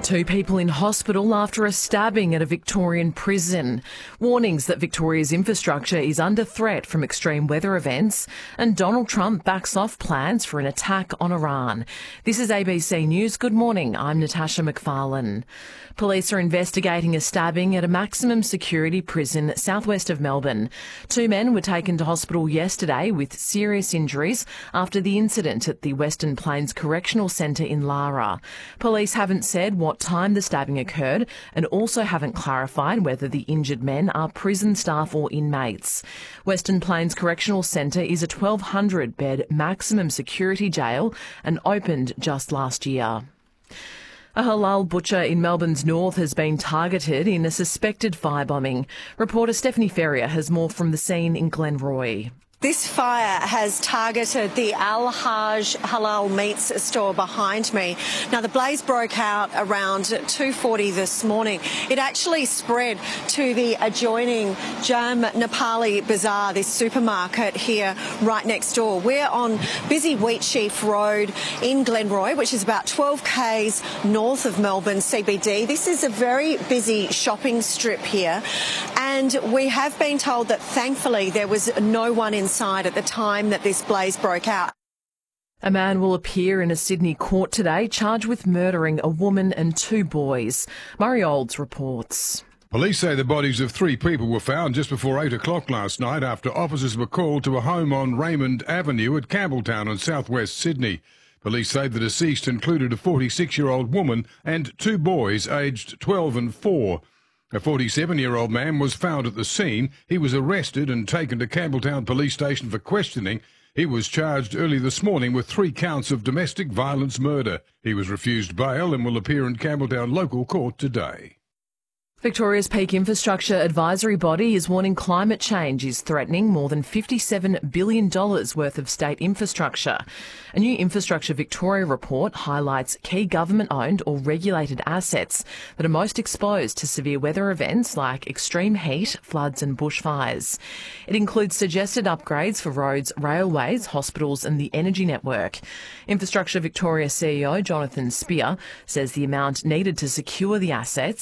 Two people in hospital after a stabbing at a Victorian prison. Warnings that Victoria's infrastructure is under threat from extreme weather events, and Donald Trump backs off plans for an attack on Iran. This is ABC News. Good morning. I'm Natasha McFarlane. Police are investigating a stabbing at a maximum security prison southwest of Melbourne. Two men were taken to hospital yesterday with serious injuries after the incident at the Western Plains Correctional Centre in Lara. Police haven't said what time the stabbing occurred and also haven't clarified whether the injured men are prison staff or inmates. Western Plains Correctional Centre is a 1,200-bed maximum security jail and opened just last year. A halal butcher in Melbourne's north has been targeted in a suspected firebombing. Reporter Stephanie Ferrier has more from the scene in Glenroy. This fire has targeted the Al Haj Halal Meats store behind me. Now, the blaze broke out around 2:40 this morning. It actually spread to the adjoining Jam Nepali Bazaar, this supermarket here right next door. We're on busy Wheatsheaf Road in Glenroy, which is about 12 k's north of Melbourne CBD. This is a very busy shopping strip here, and we have been told that thankfully there was no one inside at the time that this blaze broke out. A man will appear in a Sydney court today charged with murdering a woman and two boys. Murray Olds reports. Police say the bodies of three people were found just before 8 o'clock last night after officers were called to a home on Raymond Avenue at Campbelltown in southwest Sydney. Police say the deceased included a 46-year-old woman and two boys aged 12 and 4. A 47-year-old man was found at the scene. He was arrested and taken to Campbelltown Police Station for questioning. He was charged early this morning with 3 counts of domestic violence murder. He was refused bail and will appear in Campbelltown local court today. Victoria's Peak Infrastructure Advisory Body is warning climate change is threatening more than $57 billion worth of state infrastructure. A new Infrastructure Victoria report highlights key government-owned or regulated assets that are most exposed to severe weather events like extreme heat, floods and bushfires. It includes suggested upgrades for roads, railways, hospitals and the energy network. Infrastructure Victoria CEO Jonathan Spear says the amount needed to secure the assets